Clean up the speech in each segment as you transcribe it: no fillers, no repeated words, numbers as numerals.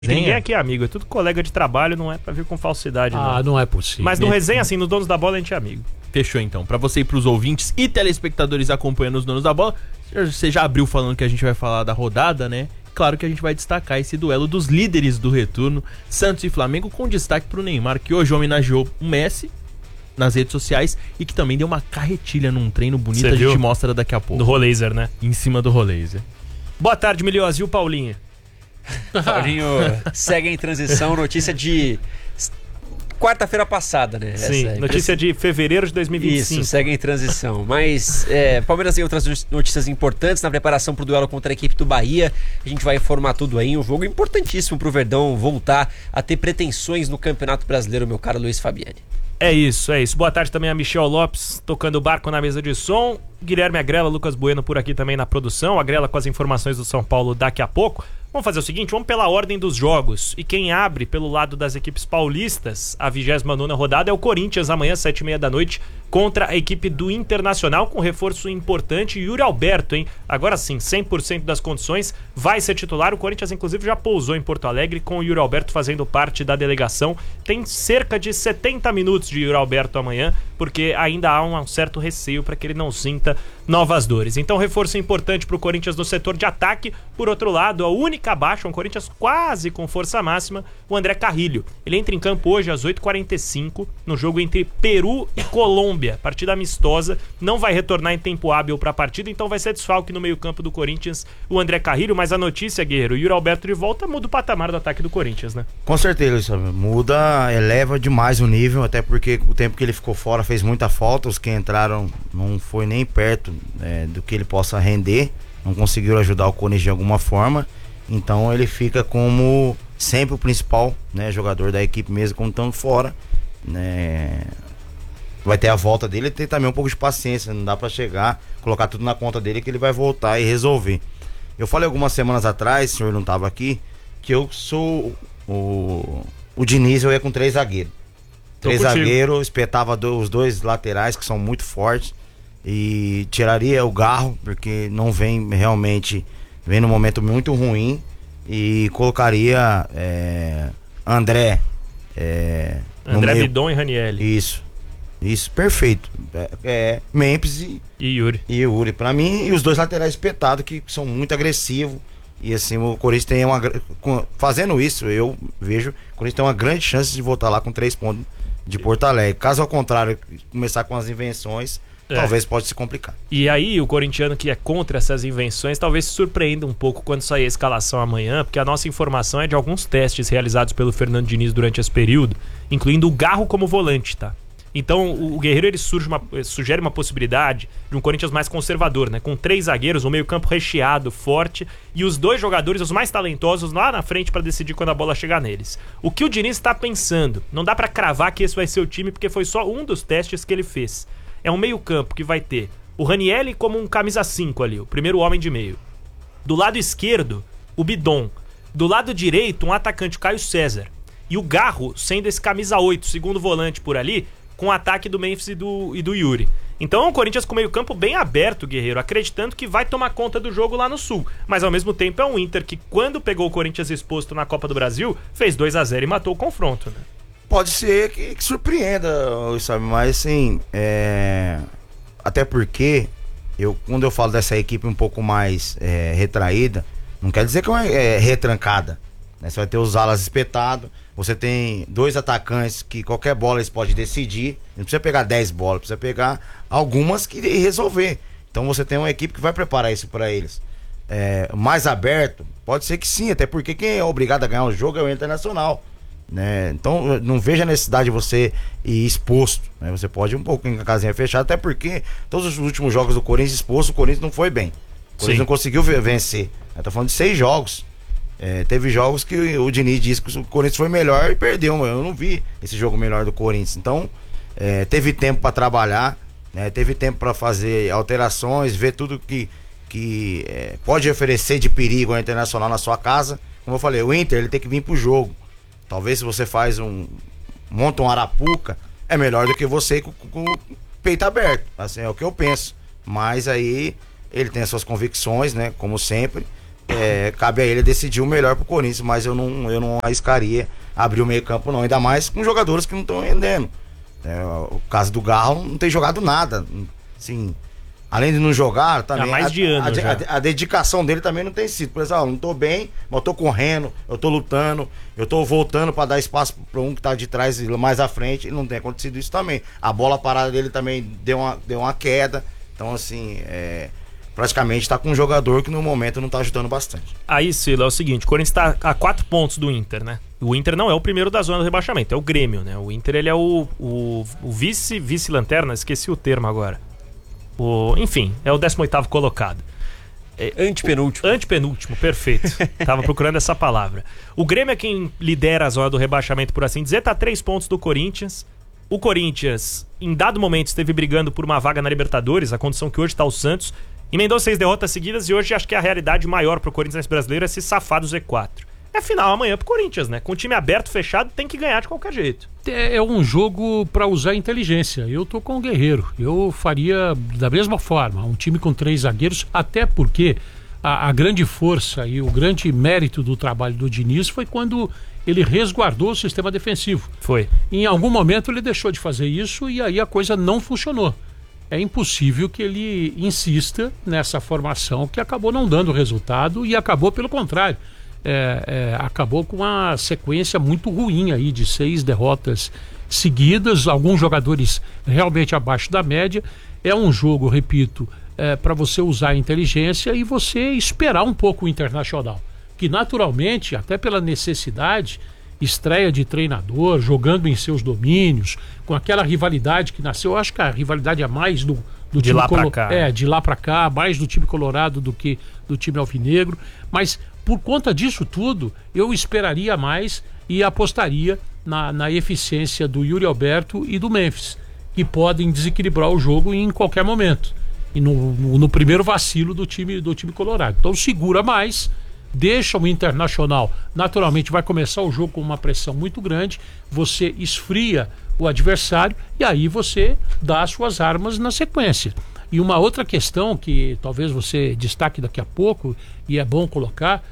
Ninguém aqui é amigo, é tudo colega de trabalho, não é pra vir com falsidade. Não é possível. Mas no resenha, assim, nos Donos da Bola a gente é amigo. Fechou então. Pra você e pros ouvintes e telespectadores acompanhando os Donos da Bola, você já abriu falando que a gente vai falar da rodada, né? Claro que a gente vai destacar esse duelo dos líderes do retorno, Santos e Flamengo, com destaque pro Neymar, que hoje homenageou o Messi nas redes sociais e que também deu uma carretilha num treino bonito. A gente mostra daqui a pouco. Do Roleiser, né? Em cima do Roleiser. Boa tarde, Miliosi e o Paulinho. Paulinho segue em transição, notícia de quarta-feira passada, né? Sim, notícia de fevereiro de 2025. Isso, segue em transição. Mas Palmeiras tem outras notícias importantes na preparação pro duelo contra a equipe do Bahia. A gente vai informar tudo aí. Um jogo importantíssimo pro Verdão voltar a ter pretensões no Campeonato Brasileiro, meu caro Luiz Fabiani. É isso. Boa tarde também a Michel Lopes, tocando o barco na mesa de som. Guilherme Agrela, Lucas Bueno por aqui também na produção. Agrela com as informações do São Paulo daqui a pouco. Vamos fazer o seguinte, vamos pela ordem dos jogos. E quem abre pelo lado das equipes paulistas a 29ª rodada é o Corinthians, amanhã, 7h30 da noite, contra a equipe do Internacional, com reforço importante. Yuri Alberto, hein? Agora sim, 100% das condições, vai ser titular. O Corinthians, inclusive, já pousou em Porto Alegre, com o Yuri Alberto fazendo parte da delegação. Tem cerca de 70 minutos de Yuri Alberto amanhã, porque ainda há um certo receio para que ele não sinta novas dores. Então, reforço importante para o Corinthians no setor de ataque. Por outro lado, a única baixa, um Corinthians quase com força máxima, o André Carrilho. Ele entra em campo hoje às 8h45, no jogo entre Peru e Colômbia. Partida amistosa, não vai retornar em tempo hábil para a partida, então vai ser desfalque no meio-campo do Corinthians, o André Carrilho. Mas a notícia, Guerreiro, o Yuri Alberto de volta muda o patamar do ataque do Corinthians, né? Com certeza, isso muda, eleva demais o nível, até porque o tempo que ele ficou fora fez muita falta. Os que entraram não foi nem perto do que ele possa render, não conseguiram ajudar o Corinthians de alguma forma. Então ele fica como sempre o principal, né, jogador da equipe mesmo, como estando fora, né? Vai ter a volta dele e ter também um pouco de paciência, não dá pra chegar, colocar tudo na conta dele que ele vai voltar e resolver. Eu falei algumas semanas atrás, o senhor não tava aqui, que eu sou o Diniz, eu ia com 3 zagueiros. 3 zagueiros, espetava os 2 laterais que são muito fortes e tiraria o Garro, porque não vem realmente, vem num momento muito ruim, e colocaria André Bidon e Ranielli. Isso, perfeito. Memphis e Yuri, pra mim, e os 2 laterais espetados que são muito agressivos. E assim, o Corinthians tem fazendo isso, eu vejo, o Corinthians tem uma grande chance de voltar lá com 3 pontos de Porto Alegre. Caso ao contrário, começar com as invenções, talvez pode se complicar. E aí o corintiano que é contra essas invenções talvez se surpreenda um pouco quando sair a escalação amanhã, porque a nossa informação é de alguns testes realizados pelo Fernando Diniz durante esse período, incluindo o Garro como volante, tá? Então o Guerreiro ele sugere uma possibilidade de um Corinthians mais conservador, né? Com 3 zagueiros, um meio-campo recheado, forte, e os 2 jogadores, os mais talentosos, lá na frente para decidir quando a bola chegar neles. O que o Diniz está pensando? Não dá para cravar que esse vai ser o time, porque foi só um dos testes que ele fez. É um meio-campo que vai ter o Ranielli como um camisa 5 ali, o primeiro homem de meio. Do lado esquerdo, o Bidon. Do lado direito, um atacante, o Caio César. E o Garro sendo esse camisa 8, segundo volante por ali, com o ataque do Memphis e do Yuri. Então o Corinthians com meio campo bem aberto, Guerreiro, acreditando que vai tomar conta do jogo lá no Sul. Mas ao mesmo tempo é um Inter que, quando pegou o Corinthians exposto na Copa do Brasil, fez 2-0 e matou o confronto, né? Pode ser que surpreenda, sabe? Mas assim, até porque quando eu falo dessa equipe um pouco mais retraída, não quer dizer que é retrancada, né? Você vai ter os alas espetados. Você tem 2 atacantes que qualquer bola eles podem decidir. Não precisa pegar 10 bolas, precisa pegar algumas e resolver. Então você tem uma equipe que vai preparar isso para eles. Mais aberto, pode ser que sim, até porque quem é obrigado a ganhar o jogo é o Internacional, né? Então não vejo a necessidade de você ir exposto, né? Você pode ir um pouquinho com a casinha fechada, até porque todos os últimos jogos do Corinthians exposto, o Corinthians não foi bem. O Corinthians não conseguiu vencer. Eu tô falando de 6 jogos. Teve jogos que o Diniz disse que o Corinthians foi melhor e perdeu, mas eu não vi esse jogo melhor do Corinthians. Então, teve tempo para trabalhar, né? Teve tempo para fazer alterações, ver tudo que pode oferecer de perigo ao Internacional na sua casa. Como eu falei, o Inter ele tem que vir pro jogo. Talvez se você monta um Arapuca, é melhor do que você com o peito aberto. Assim, é o que eu penso. Mas aí ele tem as suas convicções, né? Como sempre. cabe a ele decidir o melhor pro Corinthians, mas eu não arriscaria abrir o meio campo não, ainda mais com jogadores que não estão rendendo. O caso do Garro não tem jogado nada, assim, além de não jogar, também há mais de ano a dedicação dele também não tem sido. Por exemplo, não tô bem, mas eu tô correndo, eu tô lutando, eu tô voltando para dar espaço para um que tá de trás mais à frente, e não tem acontecido isso também. A bola parada dele também deu uma queda. Então, assim, praticamente tá com um jogador que no momento não tá ajudando bastante. Aí, Sila, é o seguinte, o Corinthians tá a 4 pontos do Inter, né? O Inter não é o primeiro da zona do rebaixamento, é o Grêmio, né? O Inter, ele é o vice-lanterna, esqueci o termo agora. Enfim, é o 18º colocado. Antepenúltimo, perfeito. Tava procurando essa palavra. O Grêmio é quem lidera a zona do rebaixamento, por assim dizer, tá a 3 pontos do Corinthians. O Corinthians, em dado momento, esteve brigando por uma vaga na Libertadores, a condição que hoje tá o Santos, emendou 6 derrotas seguidas e hoje acho que a realidade maior pro Corinthians brasileiro é se safar do Z4. É final amanhã pro Corinthians, né? Com o time aberto, fechado, tem que ganhar de qualquer jeito. É um jogo para usar inteligência. Eu tô com o Guerreiro. Eu faria da mesma forma, um time com 3 zagueiros, até porque a grande força e o grande mérito do trabalho do Diniz foi quando ele resguardou o sistema defensivo. Foi. Em algum momento ele deixou de fazer isso e aí a coisa não funcionou. É impossível que ele insista nessa formação que acabou não dando resultado e acabou pelo contrário. Acabou com uma sequência muito ruim aí de 6 derrotas seguidas, alguns jogadores realmente abaixo da média. É um jogo, repito, para você usar a inteligência e você esperar um pouco o Internacional, que naturalmente, até pela necessidade, estreia de treinador, jogando em seus domínios, com aquela rivalidade que nasceu. Eu acho que a rivalidade é mais do de time lá pra cá. de lá para cá, mais do time colorado do que do time alvinegro, mas por conta disso tudo, eu esperaria mais e apostaria na eficiência do Yuri Alberto e do Memphis, que podem desequilibrar o jogo em qualquer momento. E no primeiro vacilo do time colorado. Então segura mais, deixa o Internacional. Naturalmente vai começar o jogo com uma pressão muito grande, você esfria o adversário e aí você dá as suas armas na sequência. E uma outra questão que talvez você destaque daqui a pouco, e é bom colocar,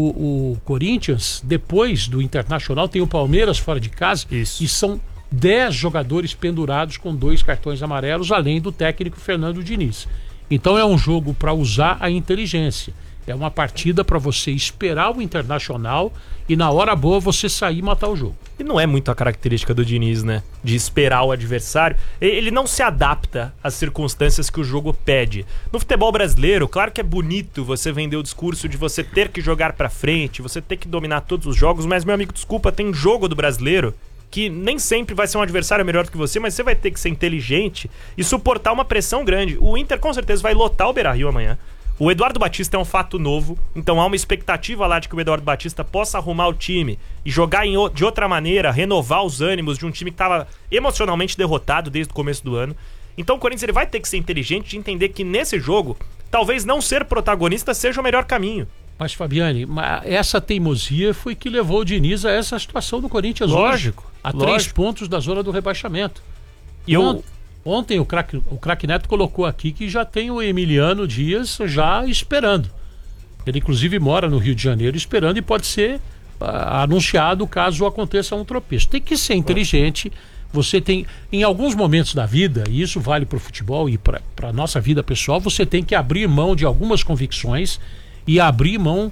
o Corinthians, depois do Internacional, tem o Palmeiras fora de casa. Isso. E são 10 jogadores pendurados com 2 cartões amarelos, além do técnico Fernando Diniz. Então é um jogo para usar a inteligência. É uma partida para você esperar o Internacional e na hora boa você sair e matar o jogo. E não é muito a característica do Diniz, né? De esperar o adversário. Ele não se adapta às circunstâncias que o jogo pede. No futebol brasileiro, claro que é bonito você vender o discurso de você ter que jogar pra frente, você ter que dominar todos os jogos, mas, meu amigo, desculpa, tem jogo do brasileiro que nem sempre vai ser um adversário melhor do que você, mas você vai ter que ser inteligente e suportar uma pressão grande. O Inter com certeza vai lotar o Beira-Rio amanhã. O Eduardo Batista é um fato novo, então há uma expectativa lá de que o Eduardo Batista possa arrumar o time e jogar de outra maneira, renovar os ânimos de um time que estava emocionalmente derrotado desde o começo do ano. Então o Corinthians ele vai ter que ser inteligente de entender que nesse jogo, talvez não ser protagonista seja o melhor caminho. Mas, Fabiane, essa teimosia foi que levou o Diniz a essa situação do Corinthians lógico, hoje. A 3 pontos da zona do rebaixamento. E Ontem o craque Neto colocou aqui que já tem o Emiliano Dias já esperando. Ele inclusive mora no Rio de Janeiro esperando e pode ser anunciado caso aconteça um tropeço. Tem que ser inteligente. Você tem, em alguns momentos da vida, e isso vale para o futebol e para a nossa vida pessoal, você tem que abrir mão de algumas convicções e abrir mão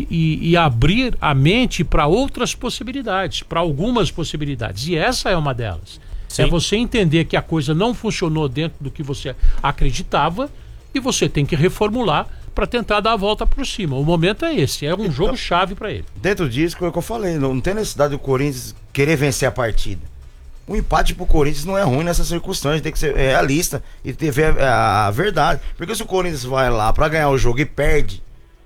e abrir a mente para outras possibilidades, para algumas possibilidades. E essa é uma delas. Sim. É você entender que a coisa não funcionou dentro do que você acreditava e você tem que reformular para tentar dar a volta por cima. O momento é esse, é um jogo chave para ele. Dentro disso, é o que eu falei, não tem necessidade do Corinthians querer vencer a partida. O empate pro Corinthians não é ruim nessa circunstância, tem que ser realista e ver a verdade. Porque se o Corinthians vai lá para ganhar o jogo e perde,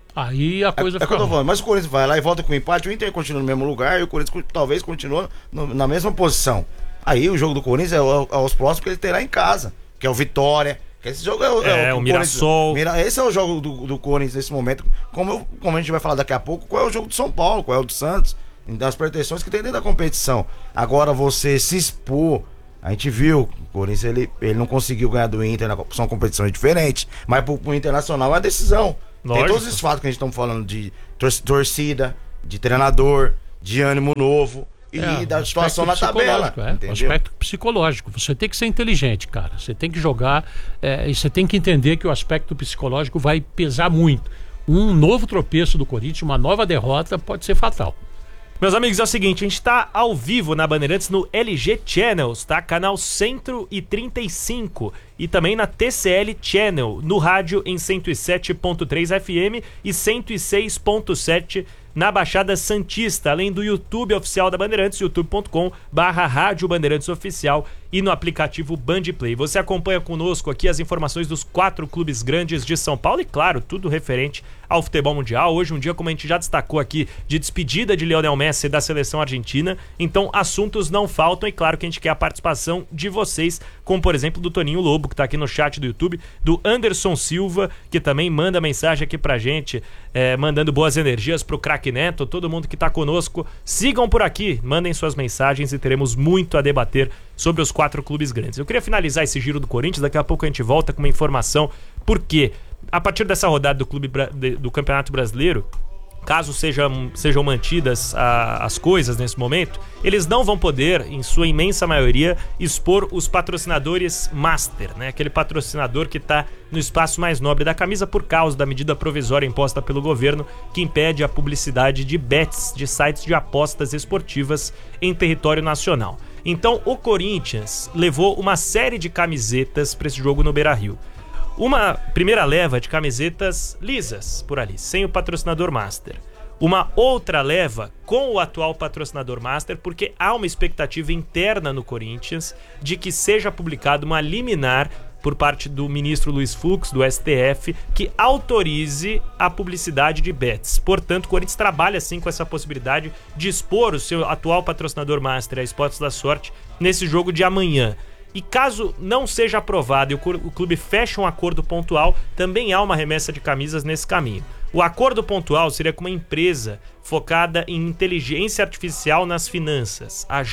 aí a coisa fica. É que eu tô falando, mas o Corinthians vai lá e volta com o empate, o Inter continua no mesmo lugar e o Corinthians talvez continue na mesma posição. Aí o jogo do Corinthians é aos próximos que ele terá em casa, que é o Vitória. Que esse jogo é o Mirassol. Esse é o jogo do Corinthians nesse momento. Como a gente vai falar daqui a pouco, qual é o jogo do São Paulo, qual é o do Santos, das pretensões que tem dentro da competição. Agora você se expor, a gente viu, o Corinthians ele não conseguiu ganhar do Inter, são competições diferentes, mas pro Internacional é a decisão. Tem todos esses fatos que a gente estamos falando de torcida, de treinador, de ânimo novo e da situação na tabela. O aspecto psicológico. Você tem que ser inteligente, cara. Você tem que jogar e você tem que entender que o aspecto psicológico vai pesar muito. Um novo tropeço do Corinthians, uma nova derrota pode ser fatal. Meus amigos, é o seguinte, a gente tá ao vivo na Bandeirantes no LG Channels, tá? Canal 135 e também na TCL Channel, no rádio em 107.3 FM e 106.7 na Baixada Santista, além do YouTube oficial da Bandeirantes, youtube.com/Rádio Bandeirantes Oficial e no aplicativo Bandplay. Você acompanha conosco aqui as informações dos 4 clubes grandes de São Paulo e, claro, tudo referente ao futebol mundial. Hoje um dia, como a gente já destacou aqui, de despedida de Lionel Messi da seleção argentina, então assuntos não faltam e claro que a gente quer a participação de vocês, como por exemplo do Toninho Lobo, que tá aqui no chat do YouTube, do Anderson Silva, que também manda mensagem aqui pra gente, mandando boas energias pro Craque Neto, todo mundo que tá conosco, sigam por aqui, mandem suas mensagens e teremos muito a debater sobre os 4 clubes grandes. Eu queria finalizar esse giro do Corinthians, daqui a pouco a gente volta com uma informação, porque a partir dessa rodada do Campeonato Brasileiro, caso sejam mantidas as coisas nesse momento, eles não vão poder, em sua imensa maioria, expor os patrocinadores master, né? Aquele patrocinador que está no espaço mais nobre da camisa por causa da medida provisória imposta pelo governo que impede a publicidade de bets, de sites de apostas esportivas em território nacional. Então o Corinthians levou uma série de camisetas para esse jogo no Beira-Rio. Uma primeira leva de camisetas lisas por ali, sem o patrocinador master. Uma outra leva com o atual patrocinador master, porque há uma expectativa interna no Corinthians de que seja publicado uma liminar por parte do ministro Luiz Fux, do STF, que autorize a publicidade de bets. Portanto, o Corinthians trabalha sim com essa possibilidade de expor o seu atual patrocinador master, a Esportes da Sorte, nesse jogo de amanhã. E caso não seja aprovado e o clube feche um acordo pontual, também há uma remessa de camisas nesse caminho. O acordo pontual seria com uma empresa focada em inteligência artificial nas finanças, a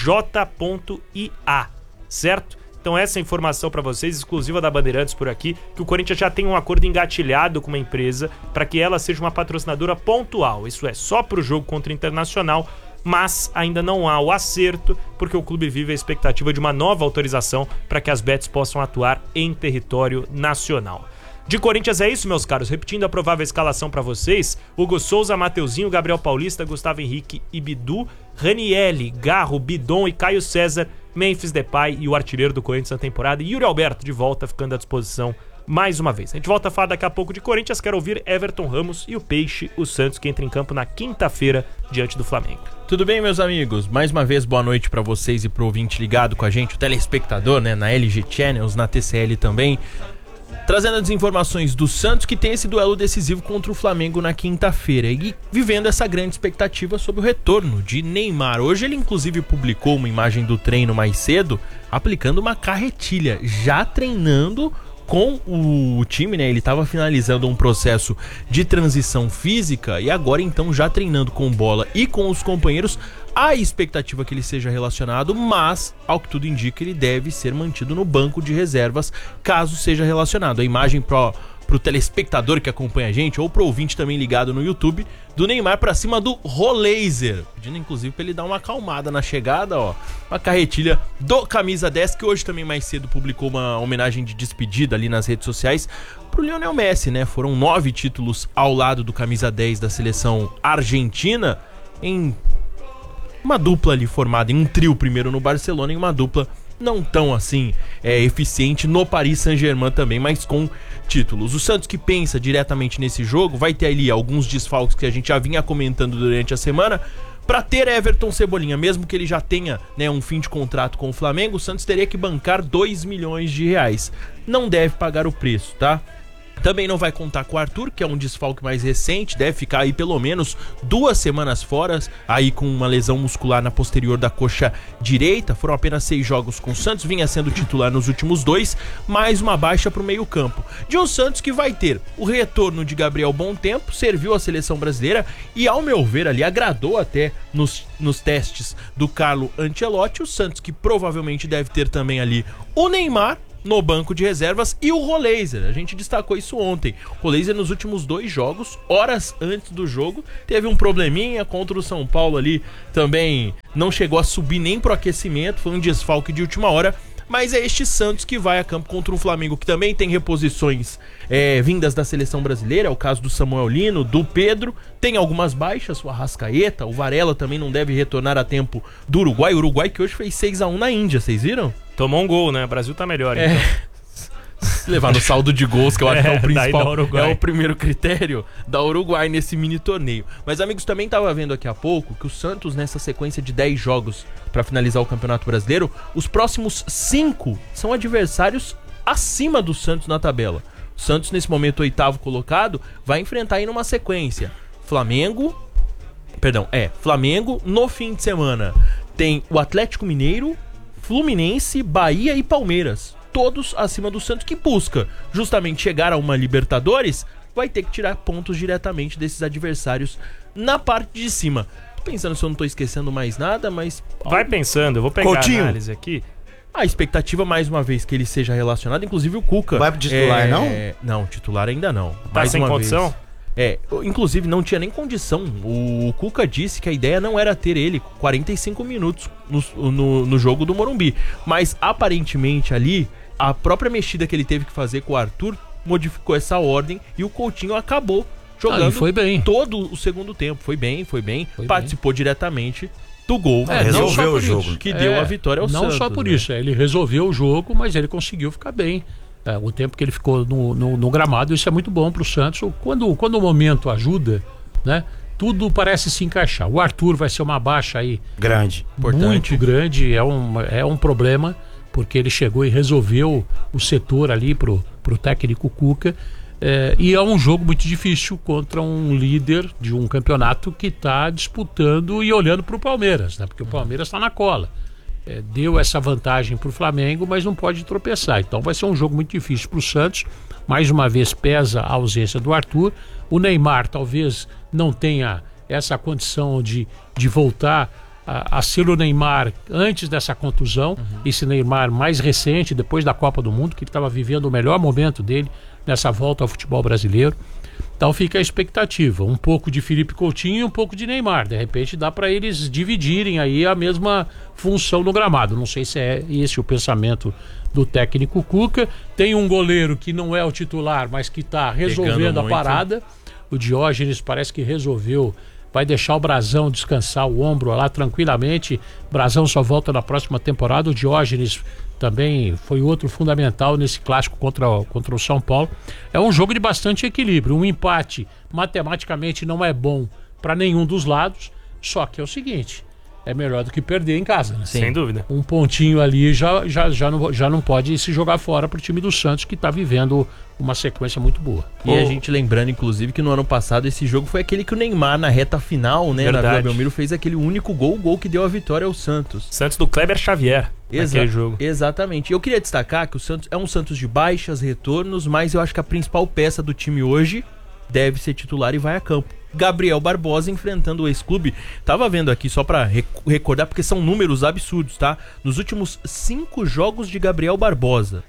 J.IA, certo? Então essa informação para vocês, exclusiva da Bandeirantes por aqui, que o Corinthians já tem um acordo engatilhado com uma empresa para que ela seja uma patrocinadora pontual, isso é, só para o jogo contra o Internacional, mas ainda não há o acerto, porque o clube vive a expectativa de uma nova autorização para que as bets possam atuar em território nacional. De Corinthians é isso, meus caros. Repetindo a provável escalação para vocês: Hugo Souza, Mateuzinho, Gabriel Paulista, Gustavo Henrique e Bidu, Ranielli, Garro, Bidon e Caio César, Memphis Depay e o artilheiro do Corinthians na temporada, Yuri Alberto, de volta, ficando à disposição mais uma vez. A gente volta a falar daqui a pouco de Corinthians. Quero ouvir Everton Ramos e o Peixe, o Santos, que entra em campo na quinta-feira diante do Flamengo. Tudo bem, meus amigos? Mais uma vez, boa noite pra vocês e pro ouvinte ligado com a gente, o telespectador, né, na LG Channels, na TCL também. Trazendo as informações do Santos, que tem esse duelo decisivo contra o Flamengo na quinta-feira e vivendo essa grande expectativa sobre o retorno de Neymar. Hoje ele inclusive publicou uma imagem do treino mais cedo, aplicando uma carretilha, já treinando com o time, né? Ele estava finalizando um processo de transição física e agora então já treinando com bola e com os companheiros. Há expectativa que ele seja relacionado, mas, ao que tudo indica, ele deve ser mantido no banco de reservas caso seja relacionado. A imagem pro telespectador que acompanha a gente, ou pro ouvinte também ligado no YouTube, do Neymar pra cima do Roleiser, pedindo inclusive pra ele dar uma acalmada na chegada, ó. Uma carretilha do Camisa 10, que hoje também mais cedo publicou uma homenagem de despedida ali nas redes sociais pro Lionel Messi, né? Foram 9 títulos ao lado do Camisa 10 da seleção argentina, em uma dupla ali formada em um trio primeiro no Barcelona e uma dupla não tão assim eficiente no Paris Saint-Germain também, mas com títulos. O Santos, que pensa diretamente nesse jogo, vai ter ali alguns desfalques que a gente já vinha comentando durante a semana. Para ter Everton Cebolinha, mesmo que ele já tenha, né, um fim de contrato com o Flamengo, o Santos teria que bancar 2 milhões de reais. Não deve pagar o preço, tá? Também não vai contar com o Arthur, que é um desfalque mais recente, deve ficar aí pelo menos 2 semanas fora, aí com uma lesão muscular na posterior da coxa direita. Foram apenas 6 jogos com o Santos, vinha sendo titular nos últimos 2, mais uma baixa para o meio campo. De um Santos que vai ter o retorno de Gabriel Bom Tempo, serviu a seleção brasileira e, ao meu ver, ali agradou até nos testes do Carlo Ancelotti. O Santos que provavelmente deve ter também ali o Neymar no banco de reservas, e o Roleiser. A gente destacou isso ontem. O Roleiser nos últimos 2 jogos, horas antes do jogo, teve um probleminha contra o São Paulo ali, também não chegou a subir nem pro aquecimento, foi um desfalque de última hora. Mas é este Santos que vai a campo contra um Flamengo que também tem reposições vindas da seleção brasileira, é o caso do Samuel Lino, do Pedro, tem algumas baixas, o Arrascaeta, o Varela também não deve retornar a tempo do Uruguai. O Uruguai que hoje fez 6-1 na Índia, vocês viram? Tomou um gol, né? O Brasil tá melhor, então. Levar no saldo de gols, que eu acho que é o principal, Uruguai. é o primeiro critério da Uruguai nesse mini torneio. Mas, amigos, também tava vendo aqui há pouco que o Santos, nessa sequência de 10 jogos para finalizar o Campeonato Brasileiro, os próximos 5 são adversários acima do Santos na tabela. O Santos, nesse momento, 8º colocado, vai enfrentar aí numa sequência Flamengo, no fim de semana tem o Atlético Mineiro, Fluminense, Bahia e Palmeiras. Todos acima do Santos, que busca justamente chegar a uma Libertadores, vai ter que tirar pontos diretamente desses adversários na parte de cima. Tô pensando se eu não tô esquecendo mais nada, mas... Vai pensando, eu vou pegar Coutinho. a análise aqui. A expectativa, mais uma vez, que ele seja relacionado, inclusive o Cuca. Vai pro titular, não? Não, titular ainda não. Tá Mais sem uma condição? vez. Inclusive não tinha nem condição. O Cuca disse que a ideia não era ter ele 45 minutos no jogo do Morumbi. Mas aparentemente ali, a própria mexida que ele teve que fazer com o Arthur modificou essa ordem e o Coutinho acabou jogando foi bem. todo o segundo tempo. Foi bem. Participou diretamente do gol. resolveu não só por o jogo. isso. Que deu a vitória ao não Santos. Não só por né? isso, ele resolveu o jogo, mas ele conseguiu ficar bem. O tempo que ele ficou no gramado, isso é muito bom pro Santos. Quando o momento ajuda, né? Tudo parece se encaixar. O Arthur vai ser uma baixa aí Grande. muito grande, é um problema, porque ele chegou e resolveu o setor ali pro técnico Cuca. E é um jogo muito difícil contra um líder de um campeonato que está disputando e olhando para o Palmeiras, né? Porque o Palmeiras está na cola. Deu essa vantagem para o Flamengo, mas não pode tropeçar. Então vai ser um jogo muito difícil para o Santos. Mais uma vez pesa a ausência do Arthur. O Neymar talvez não tenha essa condição de voltar a ser o Neymar antes dessa contusão. Esse Neymar mais recente, depois da Copa do Mundo, que ele estava vivendo o melhor momento dele nessa volta ao futebol brasileiro. Então fica a expectativa, um pouco de Felipe Coutinho e um pouco de Neymar. De repente dá para eles dividirem aí a mesma função no gramado. Não sei se é esse o pensamento do técnico Cuca. Tem um goleiro que não é o titular, mas que está resolvendo a parada. O Diógenes parece que resolveu, vai deixar o Brazão descansar o ombro lá tranquilamente. Brazão só volta na próxima temporada. O Diógenes também foi outro fundamental nesse clássico contra o São Paulo. É um jogo de bastante equilíbrio. Um empate matematicamente não é bom para nenhum dos lados, só que é o seguinte, é melhor do que perder em casa, né? Sem dúvida. Um pontinho ali já não pode se jogar fora pro time do Santos, que tá vivendo uma sequência muito boa. E a gente lembrando, inclusive, que no ano passado esse jogo foi aquele que o Neymar, na reta final, né, na Vila Belmiro, fez aquele único gol, o gol que deu a vitória ao Santos. Santos do Kleber Xavier, naquele jogo. Exatamente. Eu queria destacar que o Santos é um Santos de baixas, retornos, mas eu acho que a principal peça do time hoje deve ser titular e vai a campo. Gabriel Barbosa enfrentando o ex-clube. Tava vendo aqui só pra recordar, porque são números absurdos, tá? Nos últimos 5 jogos de Gabriel Barbosa,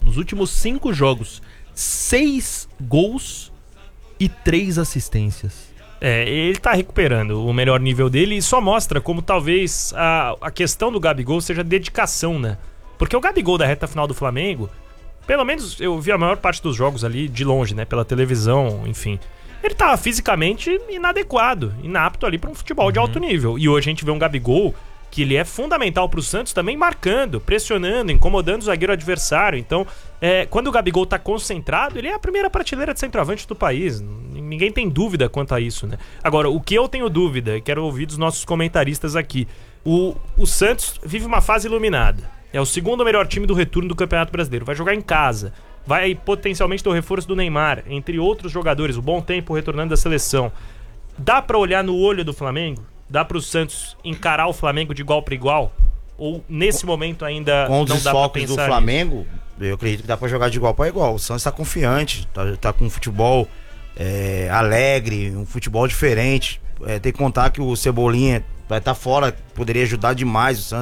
6 gols e 3 assistências. Ele tá recuperando o melhor nível dele e só mostra como talvez a questão do Gabigol seja dedicação, né? Porque o Gabigol da reta final do Flamengo, pelo menos eu vi a maior parte dos jogos ali de longe, né? Pela televisão, enfim. Ele tava fisicamente inadequado, inapto ali para um futebol de alto nível. E hoje a gente vê um Gabigol que ele é fundamental pro Santos também marcando, pressionando, incomodando o zagueiro adversário. Então, quando o Gabigol tá concentrado, ele é a primeira prateleira de centroavante do país. Ninguém tem dúvida quanto a isso, né? Agora, o que eu tenho dúvida, e quero ouvir dos nossos comentaristas aqui, o Santos vive uma fase iluminada. É o segundo melhor time do retorno do Campeonato Brasileiro. Vai jogar em casa. Vai potencialmente ter o reforço do Neymar, entre outros jogadores, o Bom Tempo retornando da seleção. Dá pra olhar no olho do Flamengo? Dá pro Santos encarar o Flamengo de igual para igual? Ou nesse momento ainda com não os dá pra desfalques pensar do Flamengo, eu acredito que dá pra jogar de igual para igual. O Santos tá confiante, tá com um futebol alegre, um futebol diferente. Tem que contar que o Cebolinha vai estar fora, poderia ajudar demais o Santos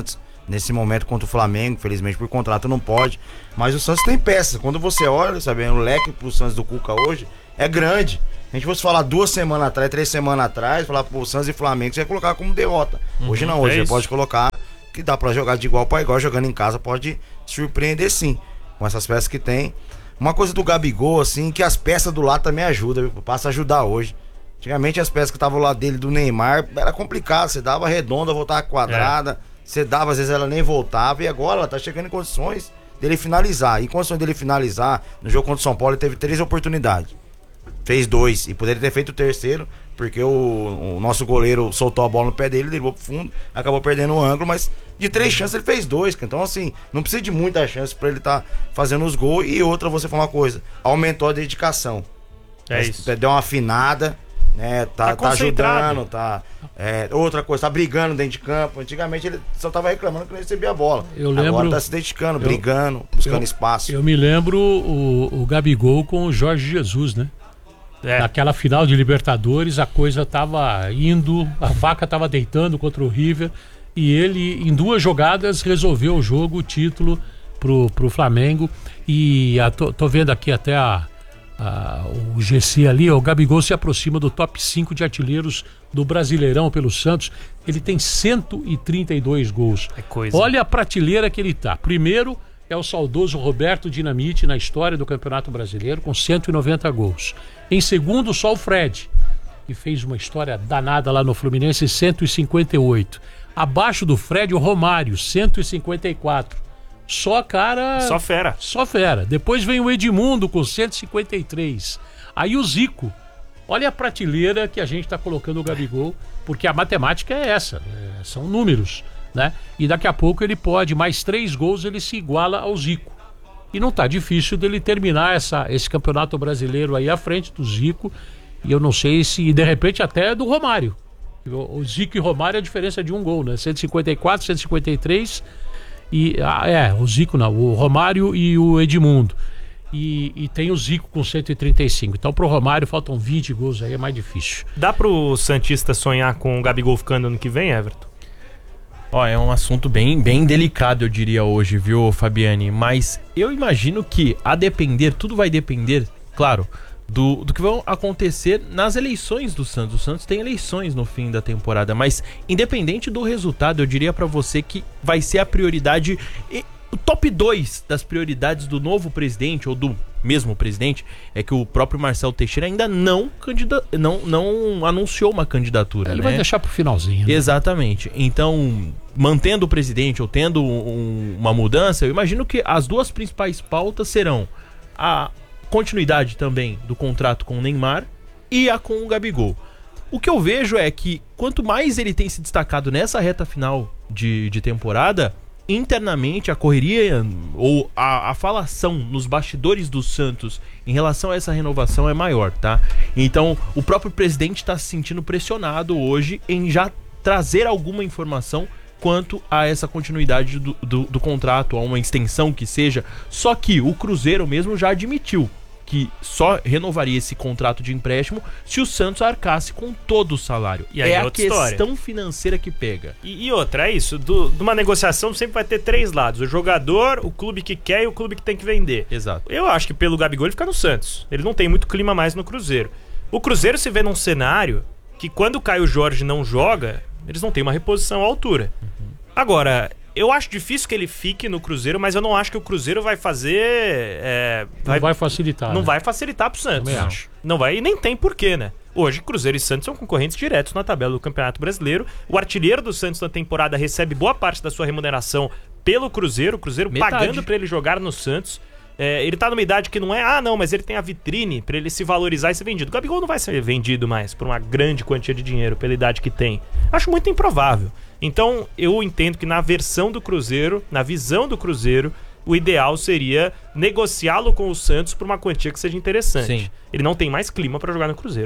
nesse momento contra o Flamengo, infelizmente por contrato não pode, mas o Santos tem peças. Quando você olha, sabe, o leque pro Santos do Cuca hoje é grande. A gente fosse falar 2 semanas atrás, 3 semanas atrás, falar pro Santos e Flamengo, você ia colocar como derrota. Hoje não, hoje você pode colocar que dá pra jogar de igual para igual, jogando em casa pode surpreender sim, com essas peças que tem. Uma coisa do Gabigol, assim, que as peças do lado também ajudam, viu? Passa a ajudar hoje. Antigamente as peças que estavam lá dele, do Neymar, era complicado, você dava redonda, voltava quadrada, você dava, às vezes ela nem voltava, e agora ela tá chegando em condições dele finalizar. E em condições dele finalizar, no jogo contra o São Paulo, ele teve 3 oportunidades. Fez 2, e poderia ter feito o terceiro, porque o nosso goleiro soltou a bola no pé dele, derrubou pro fundo, acabou perdendo o ângulo, mas de 3 chances ele fez 2, então assim, não precisa de muita chance pra ele estar fazendo os gols. E outra, você falar uma coisa, aumentou a dedicação. Isso. Deu uma afinada, né, tá ajudando, outra coisa, tá brigando dentro de campo. Antigamente ele só tava reclamando que não recebia a bola. Agora tá se dedicando, brigando, buscando espaço. Eu me lembro o Gabigol com o Jorge Jesus, né? Naquela final de Libertadores, a coisa tava indo, a vaca tava deitando contra o River, e ele, em 2 jogadas, resolveu o jogo, o título pro Flamengo. E tô vendo aqui até o GC ali, o Gabigol se aproxima do top 5 de artilheiros do Brasileirão pelo Santos. Ele tem 132 gols. É coisa. Olha a prateleira que ele tá. Primeiro é o saudoso Roberto Dinamite na história do Campeonato Brasileiro, com 190 gols. Em segundo, só o Fred, que fez uma história danada lá no Fluminense, 158. Abaixo do Fred, o Romário, 154. Só cara... Só fera. Só fera. Depois vem o Edmundo com 153. Aí o Zico. Olha a prateleira que a gente está colocando o Gabigol, porque a matemática é essa, são números, né? E daqui a pouco ele pode, mais 3 gols, ele se iguala ao Zico. E não tá difícil dele terminar esse campeonato brasileiro aí à frente do Zico. E eu não sei se, de repente, até do Romário. O Zico e Romário, a diferença é de 1 gol, né? 154, 153... o Zico não, o Romário e o Edmundo. E tem o Zico com 135. Então pro Romário faltam 20 gols, aí é mais difícil. Dá pro Santista sonhar com o Gabigol ficando ano que vem, Everton? É um assunto bem delicado, eu diria hoje, viu, Fabiane? Mas eu imagino que, a depender, tudo vai depender, claro, do que vão acontecer nas eleições do Santos. O Santos tem eleições no fim da temporada, mas independente do resultado, eu diria pra você que vai ser a prioridade, o top 2 das prioridades do novo presidente, ou do mesmo presidente, é que o próprio Marcelo Teixeira ainda não anunciou uma candidatura. Ele vai deixar pro finalzinho, né? Exatamente. Então, mantendo o presidente ou tendo uma mudança, eu imagino que as 2 principais pautas serão a continuidade também do contrato com o Neymar e a com o Gabigol. O que eu vejo é que quanto mais ele tem se destacado nessa reta final de temporada, internamente a correria ou a falação nos bastidores do Santos em relação a essa renovação é maior, tá? Então o próprio presidente está se sentindo pressionado hoje em já trazer alguma informação quanto a essa continuidade do contrato, a uma extensão que seja. Só que o Cruzeiro mesmo já admitiu que só renovaria esse contrato de empréstimo se o Santos arcasse com todo o salário. E aí é é a outra questão história financeira que pega. E outra, é isso, de uma negociação sempre vai ter 3 lados: o jogador, o clube que quer e o clube que tem que vender. Exato. Eu acho que pelo Gabigol ele fica no Santos. Ele não tem muito clima mais no Cruzeiro. O Cruzeiro se vê num cenário que quando o Caio Jorge não joga, eles não têm uma reposição à altura. Agora, eu acho difícil que ele fique no Cruzeiro, mas eu não acho que o Cruzeiro vai fazer... Não vai facilitar. Não né? vai facilitar pro Santos. Também acho. Não vai, e nem tem porquê, né? Hoje, Cruzeiro e Santos são concorrentes diretos na tabela do Campeonato Brasileiro. O artilheiro do Santos na temporada recebe boa parte da sua remuneração pelo Cruzeiro. O Cruzeiro pagando pra ele jogar no Santos. Ele tá numa idade que não é... não, mas ele tem a vitrine pra ele se valorizar e ser vendido. O Gabigol não vai ser vendido mais por uma grande quantia de dinheiro pela idade que tem. Acho muito improvável. Então, eu entendo que na versão do Cruzeiro, na visão do Cruzeiro, o ideal seria negociá-lo com o Santos por uma quantia que seja interessante. Sim. Ele não tem mais clima pra jogar no Cruzeiro, né?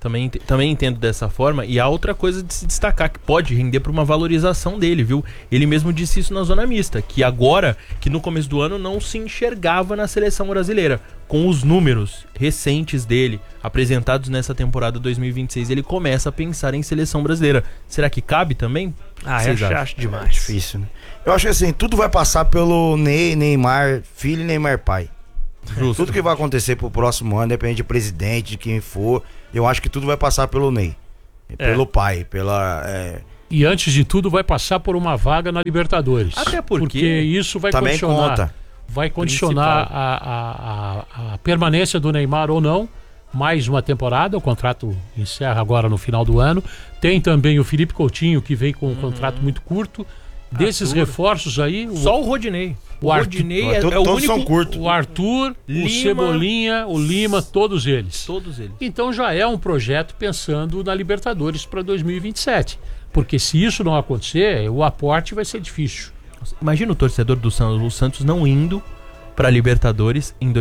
Também entendo dessa forma. E há outra coisa de se destacar, que pode render para uma valorização dele, viu? Ele mesmo disse isso na zona mista, que agora, que no começo do ano não se enxergava na seleção brasileira. Com os números recentes dele, apresentados nessa temporada 2026, ele começa a pensar em seleção brasileira. Será que cabe também? Eu acho demais. Difícil, né? Eu acho que assim, tudo vai passar pelo Neymar filho e Neymar pai. Justo. Tudo que vai acontecer pro próximo ano, depende de presidente, de quem for, eu acho que tudo vai passar pelo Ney. Pelo pai, E antes de tudo vai passar por uma vaga na Libertadores. Até porque isso vai também condicionar, conta. vai condicionar a permanência do Neymar ou não. Mais uma temporada, o contrato encerra agora no final do ano. Tem também o Felipe Coutinho, que veio com um contrato muito curto. Desses reforços aí... Só o Rodinei. O Rodinei é o todos único... são curtos. O Arthur, Lima, o Cebolinha, o Lima, todos eles. Todos eles. Então já é um projeto pensando na Libertadores para 2027. Porque se isso não acontecer, o aporte vai ser difícil. Imagina o torcedor do Santos, o Santos não indo para Libertadores em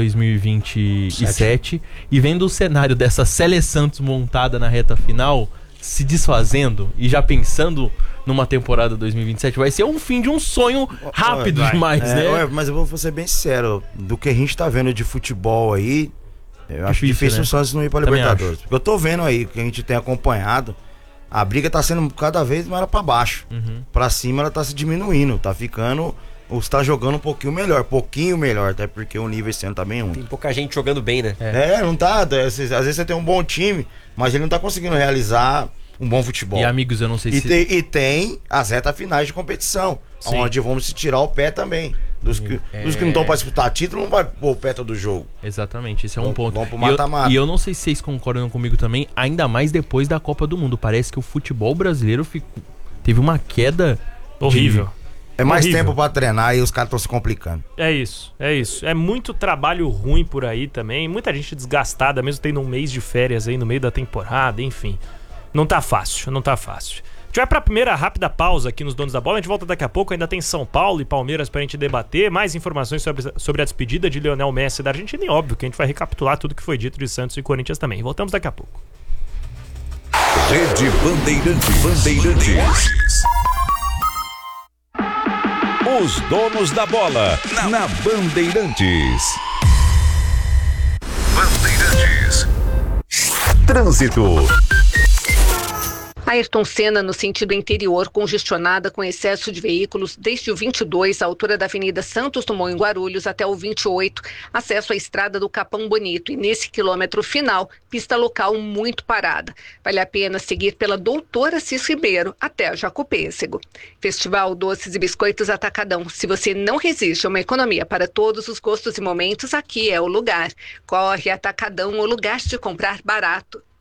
2027 e vendo o cenário dessa Santos montada na reta final se desfazendo e já pensando numa temporada 2027, vai ser um fim de um sonho rápido demais, né? Mas eu vou ser bem sincero, do que a gente tá vendo de futebol aí, eu acho difícil né? o Santos não ir pra Também Libertadores. Porque eu tô vendo aí, que a gente tem acompanhado, a briga tá sendo cada vez mais pra baixo. Pra cima ela tá se diminuindo, tá ficando... Ou está jogando um pouquinho melhor, até porque o nível esse ano tá bem ruim. Tem pouca gente jogando bem, né? Não tá. Às vezes você tem um bom time, mas ele não tá conseguindo realizar um bom futebol. E amigos, eu não sei se... E tem as retas finais de competição, Sim. onde vamos se tirar o pé também. Dos que não estão para disputar título, não vai pôr o pé todo jogo. Exatamente, esse é um ponto. Vamos pro mata-mata. E eu não sei se vocês concordam comigo também, ainda mais depois da Copa do Mundo. Parece que o futebol brasileiro teve uma queda horrível. É mais horrível. tempo pra treinar e os caras estão se complicando. É isso. É muito trabalho ruim por aí também. Muita gente desgastada, mesmo tendo um mês de férias aí no meio da temporada, enfim. Não tá fácil. A gente vai pra primeira rápida pausa aqui nos Donos da Bola. A gente volta daqui a pouco. Ainda tem São Paulo e Palmeiras pra gente debater. Mais informações sobre a despedida de Lionel Messi da Argentina. E óbvio que a gente vai recapitular tudo que foi dito de Santos e Corinthians também. Voltamos daqui a pouco. Rede Bandeirantes. Os Donos da Bola na Bandeirantes. Trânsito. Ayrton Senna, no sentido interior, congestionada com excesso de veículos desde o 22, à altura da Avenida Santos Dumont, em Guarulhos, até o 28, acesso à estrada do Capão Bonito. E nesse quilômetro final, pista local muito parada. Vale a pena seguir pela Doutora Cis Ribeiro até a Jacopêssego. Festival Doces e Biscoitos Atacadão. Se você não resiste a uma economia para todos os gostos e momentos, aqui é o lugar. Corre Atacadão, o lugar de comprar barato.